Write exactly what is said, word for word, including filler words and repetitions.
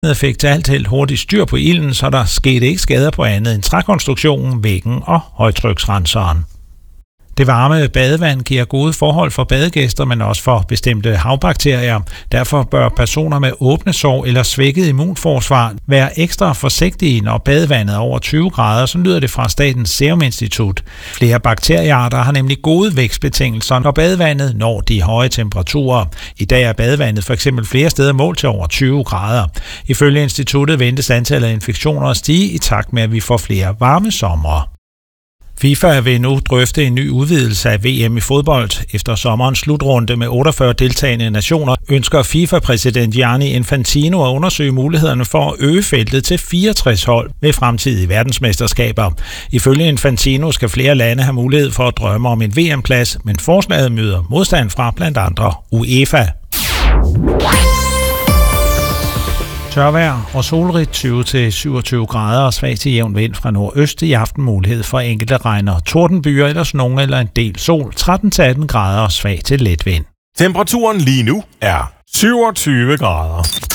fik til alt held hurtigt styr på ilden, så der skete ikke skader på andet end trækonstruktionen, væggen og højtryksrenseren. Det varme badevand giver gode forhold for badegæster, men også for bestemte havbakterier. Derfor bør personer med åbne sår eller svækket immunforsvar være ekstra forsigtige, når badevandet er over tyve grader, så lyder det fra Statens Serum Institut. Flere bakteriearter har nemlig gode vækstbetingelser, når badevandet når de høje temperaturer. I dag er badevandet for eksempel flere steder målt til over tyve grader. Ifølge instituttet ventes antallet af infektioner at stige i takt med, at vi får flere varme somre. FIFA vil nu drøfte en ny udvidelse af V M i fodbold. Efter sommerens slutrunde med otteogfyrre deltagende nationer ønsker FIFA-præsident Gianni Infantino at undersøge mulighederne for at øge feltet til fireogtres hold ved fremtidige verdensmesterskaber. Ifølge Infantino skal flere lande have mulighed for at drømme om en V M-plads, men forslaget møder modstand fra blandt andre UEFA. Tørvejr og solrigt tyve til syvogtyve grader og svag til jævn vind fra nordøst. I aften mulighed for enkelte regn- og tordenbyer, ellers nogen eller en del sol. tretten til atten grader og svag til let vind. Temperaturen lige nu er syvogtyve grader.